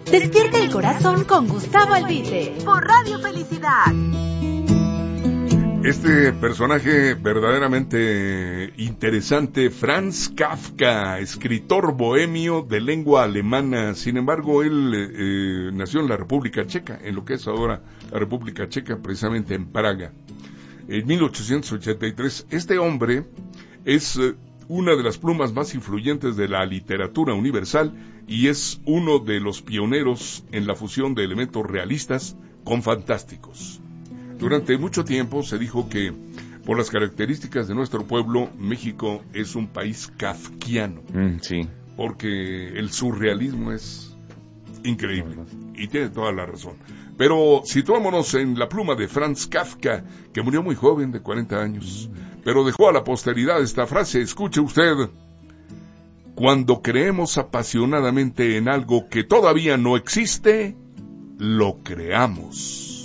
Despierta el corazón con Gustavo Albite por Radio Felicidad. Este personaje verdaderamente interesante, Franz Kafka, escritor bohemio de lengua alemana. Sin embargo, él nació en la República Checa, en lo que es ahora la República Checa, precisamente en Praga. En 1883, este hombre es una de las plumas más influyentes de la literatura universal y es uno de los pioneros en la fusión de elementos realistas con fantásticos. Durante mucho tiempo se dijo que, por las características de nuestro pueblo, México es un país kafkiano. Sí. Porque el surrealismo es increíble. Y tiene toda la razón. Pero situámonos en la pluma de Franz Kafka, que murió muy joven, de 40 años. Pero dejó a la posteridad esta frase. Escuche usted. Cuando creemos apasionadamente en algo que todavía no existe, lo creamos.